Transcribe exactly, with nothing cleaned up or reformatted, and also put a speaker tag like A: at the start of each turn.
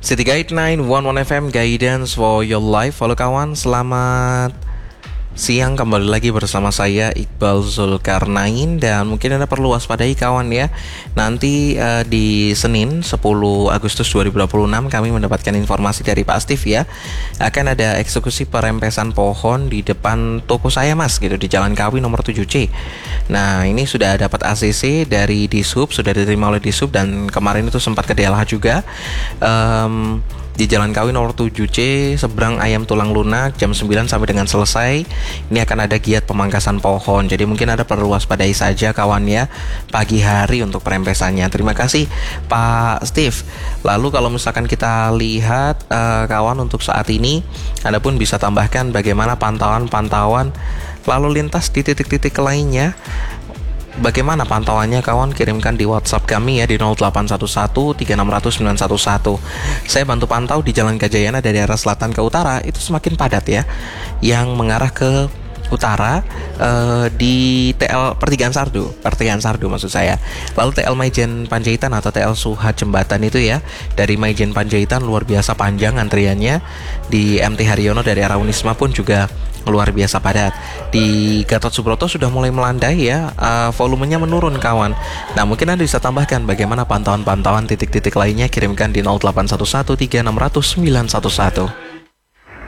A: City Guide sembilan satu satu F M, Guidance for your life. Halo kawan, selamat siang, kembali lagi bersama saya Iqbal Zulkarnain. Dan mungkin Anda perlu waspadai kawan ya, nanti uh, di Senin sepuluh Agustus dua ribu dua puluh enam kami mendapatkan informasi dari Pak Steve ya, akan ada eksekusi perempesan pohon di depan toko saya mas gitu, di Jalan Kawi nomor tujuh C. Nah ini sudah dapat A C C dari Dishub, sudah diterima oleh Dishub, dan kemarin itu sempat ke D L H juga. um, Di Jalan Kawi nomor tujuh C, seberang Ayam Tulang Lunak, jam sembilan sampai dengan selesai. Ini akan ada giat pemangkasan pohon. Jadi mungkin Anda perlu waspadai saja kawan ya, pagi hari untuk perempesannya. Terima kasih Pak Steve. Lalu kalau misalkan kita lihat uh, kawan, untuk saat ini Anda pun bisa tambahkan bagaimana pantauan-pantauan lalu lintas di titik-titik lainnya. Bagaimana pantauannya kawan? Kirimkan di WhatsApp kami ya di nol delapan satu satu tiga enam nol nol sembilan satu satu. Saya bantu pantau di Jalan Gajayana dari arah selatan ke utara itu semakin padat ya. Yang mengarah ke utara uh, di T L Pertigaan Sardu, Pertigaan Sardu maksud saya. Lalu T L Maijen Panjaitan atau T L Suhat Jembatan itu ya, dari Maijen Panjaitan luar biasa panjang antriannya. Di M T Haryono dari arah Unisma pun juga luar biasa padat. Di Gatot Subroto sudah mulai melandai ya, uh, volumenya menurun kawan. Nah mungkin Anda bisa tambahkan bagaimana pantauan-pantauan titik-titik lainnya, kirimkan di nol delapan satu satu tiga enam nol nol sembilan satu satu.